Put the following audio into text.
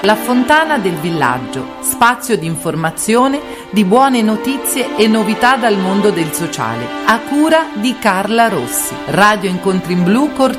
La Fontana del Villaggio, spazio di informazione, di buone notizie e novità dal mondo del sociale, a cura di Carla Rossi. Radio Incontri in Blu Cortina.